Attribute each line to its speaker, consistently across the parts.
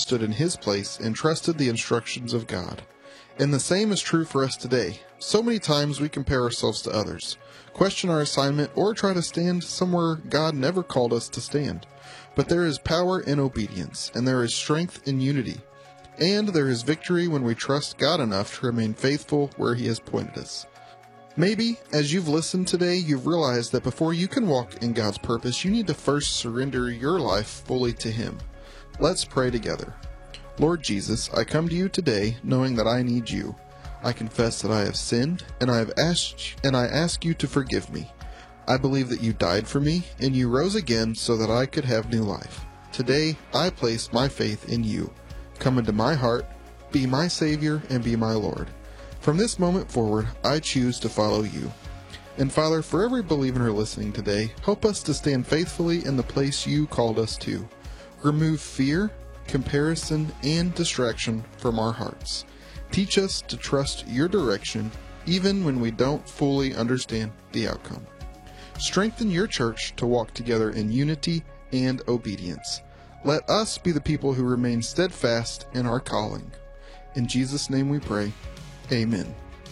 Speaker 1: stood in his place and trusted the instructions of God. And the same is true for us today. So many times we compare ourselves to others, question our assignment, or try to stand somewhere God never called us to stand. But there is power in obedience, and there is strength in unity. And there is victory when we trust God enough to remain faithful where He has pointed us. Maybe, as you've listened today, you've realized that before you can walk in God's purpose, you need to first surrender your life fully to Him. Let's pray together. Lord Jesus, I come to you today knowing that I need you. I confess that I have sinned, and I ask you to forgive me. I believe that you died for me, and you rose again so that I could have new life. Today, I place my faith in you. Come into my heart, be my Savior, and be my Lord. From this moment forward, I choose to follow you. And Father, for every believer listening today, help us to stand faithfully in the place you called us to. Remove fear, comparison, and distraction from our hearts. Teach us to trust your direction, even when we don't fully understand the outcome. Strengthen your church to walk together in unity and obedience. Let us be the people who remain steadfast in our calling. In Jesus' name we pray. Amen.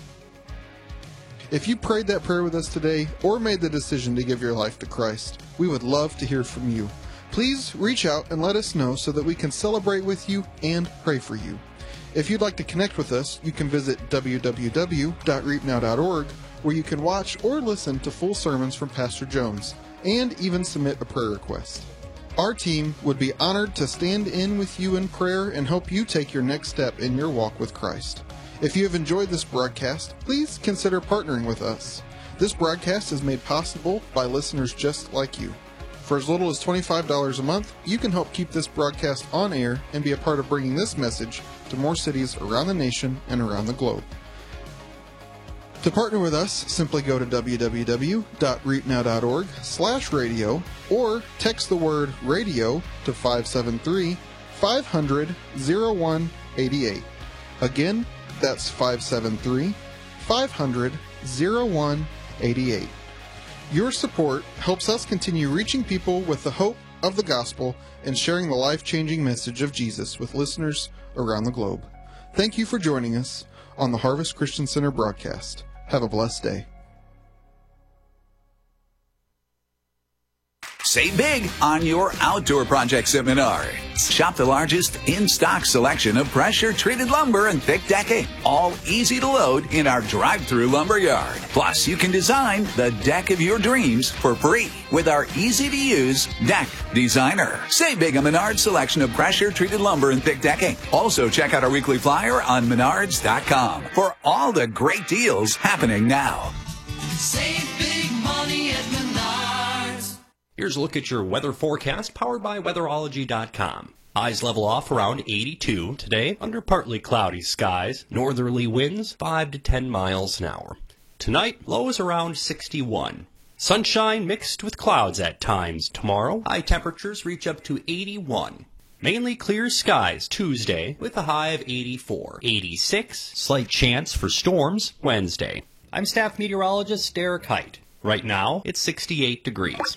Speaker 1: If you prayed that prayer with us today or made the decision to give your life to Christ, we would love to hear from you. Please reach out and let us know so that we can celebrate with you and pray for you. If you'd like to connect with us, you can visit www.reapnow.org, where you can watch or listen to full sermons from Pastor Jones and even submit a prayer request. Our team would be honored to stand in with you in prayer and help you take your next step in your walk with Christ. If you have enjoyed this broadcast, please consider partnering with us. This broadcast is made possible by listeners just like you. For as little as $25 a month, you can help keep this broadcast on air and be a part of bringing this message to more cities around the nation and around the globe. To partner with us, simply go to www.reapnow.org/radio or text the word radio to 573-500-0188. Again, that's 573-500-0188. Your support helps us continue reaching people with the hope of the gospel and sharing the life-changing message of Jesus with listeners around the globe. Thank you for joining us on the Harvest Christian Center broadcast. Have a blessed day.
Speaker 2: Save big on your outdoor projects at Menards. Shop the largest in-stock selection of pressure-treated lumber and thick decking, all easy to load in our drive-through lumber yard. Plus, you can design the deck of your dreams for free with our easy-to-use Deck Designer. Save big on Menards' selection of pressure-treated lumber and thick decking. Also, check out our weekly flyer on Menards.com for all the great deals happening now.
Speaker 3: Save big money at Menards.
Speaker 4: Here's a look at your weather forecast powered by weatherology.com. Highs level off around 82 today under partly cloudy skies. Northerly winds 5 to 10 miles an hour. Tonight, lows around 61. Sunshine mixed with clouds at times tomorrow. High temperatures reach up to 81. Mainly clear skies Tuesday with a high of 84. 86, slight chance for storms Wednesday. I'm staff meteorologist Derek Height. Right now, it's 68 degrees.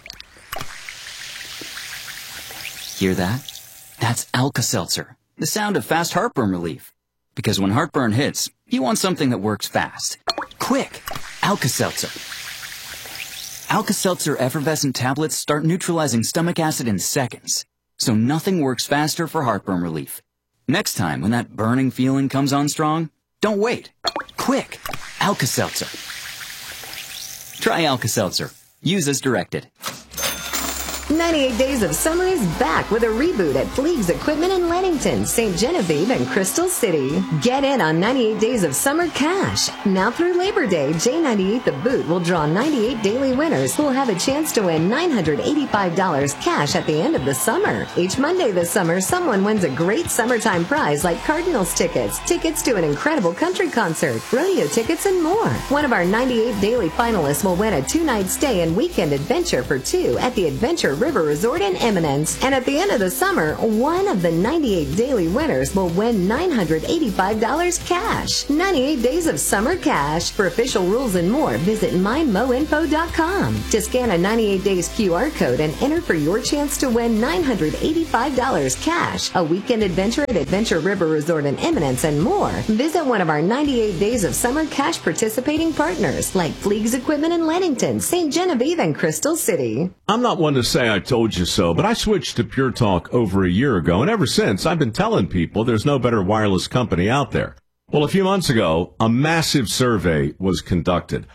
Speaker 5: Hear that? That's Alka-Seltzer, the sound of fast heartburn relief. Because when heartburn hits, you want something that works fast. Quick! Alka-Seltzer. Alka-Seltzer effervescent tablets start neutralizing stomach acid in seconds. So nothing works faster for heartburn relief. Next time when that burning feeling comes on strong, don't wait. Quick! Alka-Seltzer. Try Alka-Seltzer. Use as directed.
Speaker 6: 98 Days of Summer is back with a reboot at Fleegs Equipment in Leadington, St. Genevieve, and Crystal City. Get in on 98 Days of Summer cash. Now through Labor Day, J98 The Boot will draw 98 daily winners who will have a chance to win $985 cash at the end of the summer. Each Monday this summer, someone wins a great summertime prize like Cardinals tickets, tickets to an incredible country concert, rodeo tickets, and more. One of our 98 daily finalists will win a 2-night stay and weekend adventure for two at the Adventure River Resort in Eminence. And at the end of the summer, one of the 98 daily winners will win $985 cash. 98 days of summer cash. For official rules and more, visit mymoinfo.com. To scan a 98 days QR code and enter for your chance to win $985 cash, a weekend adventure at Adventure River Resort in Eminence, and more. Visit one of our 98 days of summer cash participating partners like Fleegs Equipment in Leadington, St. Genevieve, and Crystal City.
Speaker 7: I'm not one to say I told you so, but I switched to Pure Talk over a year ago, and ever since I've been telling people there's no better wireless company out there. Well, a few months ago, a massive survey was conducted.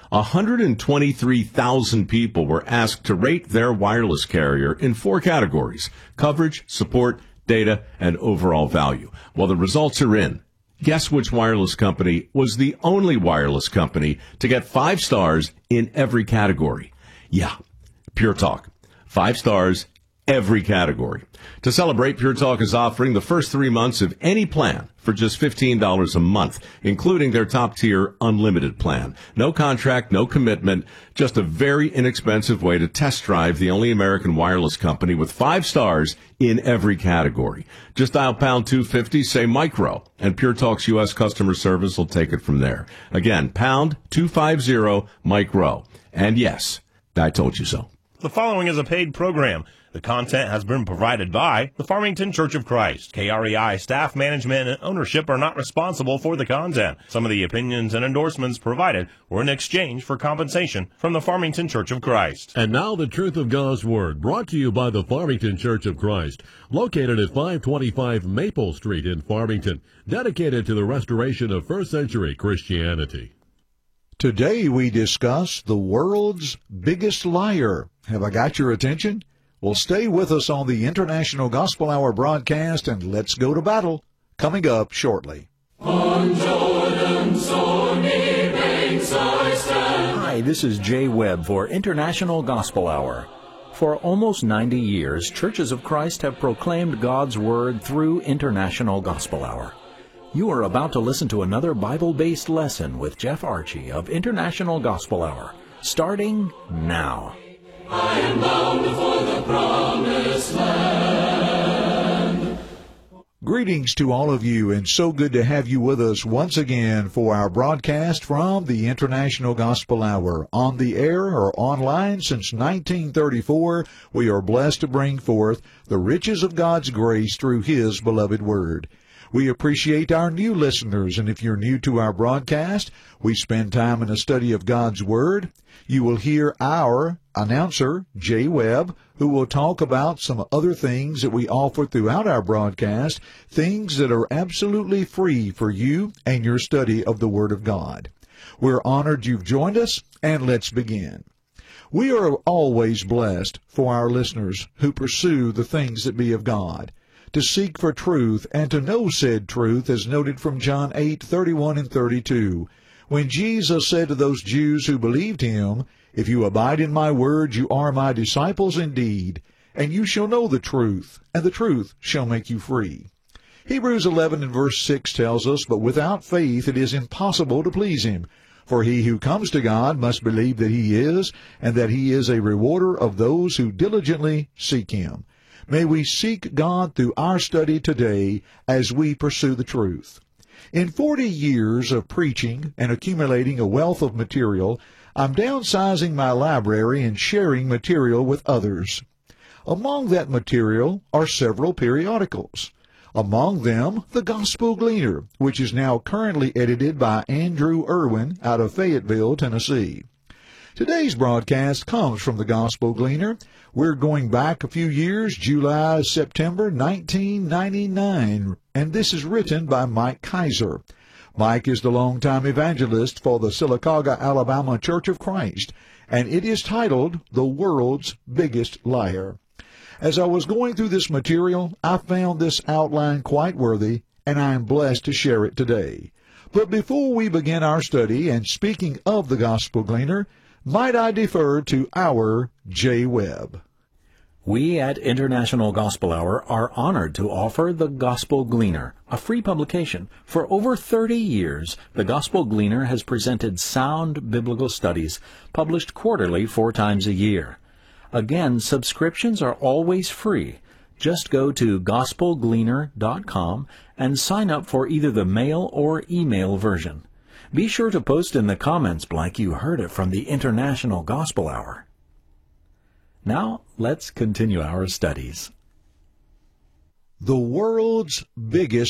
Speaker 7: 123,000 people were asked to rate their wireless carrier in 4 categories: coverage, support, data, and overall value. Well, the results are in. Guess which wireless company was the only wireless company to get 5 stars in every category? Yeah, Pure Talk. 5 stars, every category. To celebrate, Pure Talk is offering the first 3 months of any plan for just $15 a month, including their top-tier unlimited plan. No contract, no commitment, just a very inexpensive way to test drive the only American wireless company with 5 stars in every category. Just dial pound 250, say micro, and Pure Talk's U.S. customer service will take it from there. Again, pound 250 micro. And yes, I told you so.
Speaker 8: The following is a paid program. The content has been provided by the Farmington Church of Christ. KREI staff, management, and ownership are not responsible for the content. Some of the opinions and endorsements provided were in exchange for compensation from the Farmington Church of Christ.
Speaker 9: And now the truth of God's Word, brought to you by the Farmington Church of Christ, located at 525 Maple Street in Farmington, dedicated to the restoration of first-century Christianity.
Speaker 10: Today we discuss the world's biggest liar. Have I got your attention? Well, stay with us on the International Gospel Hour broadcast, and let's go to battle. Coming up shortly.
Speaker 3: On Jordan's stormy banks I stand.
Speaker 11: Hi, this is Jay Webb for International Gospel Hour. For almost 90 years, Churches of Christ have proclaimed God's Word through International Gospel Hour. You are about to listen to another Bible-based lesson with Jeff Archie of International Gospel Hour, starting now.
Speaker 3: I am bound for the promised land.
Speaker 10: Greetings to all of you, and so good to have you with us once again for our broadcast from the International Gospel Hour. On the air or online since 1934, we are blessed to bring forth the riches of God's grace through His beloved Word. We appreciate our new listeners, and if you're new to our broadcast, we spend time in a study of God's Word. You will hear our announcer, Jay Webb, who will talk about some other things that we offer throughout our broadcast, things that are absolutely free for you and your study of the Word of God. We're honored you've joined us, and let's begin. We are always blessed for our listeners who pursue the things that be of God, to seek for truth and to know said truth, as noted from John 8:31 and 32, when Jesus said to those Jews who believed him, "If you abide in my word, you are my disciples indeed, and you shall know the truth, and the truth shall make you free." Hebrews 11 and verse 6 tells us, "But without faith it is impossible to please him. For he who comes to God must believe that he is, and that he is a rewarder of those who diligently seek him." May we seek God through our study today as we pursue the truth. In 40 years of preaching and accumulating a wealth of material, I'm downsizing my library and sharing material with others. Among that material are several periodicals. Among them, the Gospel Gleaner, which is now currently edited by Andrew Irwin out of Fayetteville, Tennessee. Today's broadcast comes from the Gospel Gleaner. We're going back a few years, July, September 1999, and this is written by Mike Kaiser. Mike is the longtime evangelist for the Sylacauga, Alabama Church of Christ, and it is titled The World's Biggest Liar. As I was going through this material, I found this outline quite worthy, and I am blessed to share it today. But before we begin our study, and speaking of the Gospel Gleaner, might I defer to our Jay Webb.
Speaker 11: We at International Gospel Hour are honored to offer the Gospel Gleaner, a free publication. For over 30 years, the Gospel Gleaner has presented sound biblical studies published quarterly 4 times a year. Again, subscriptions are always free. Just go to gospelgleaner.com and sign up for either the mail or email version. Be sure to post in the comments like you heard it from the International Gospel Hour. Now, let's continue our studies.
Speaker 10: The world's biggest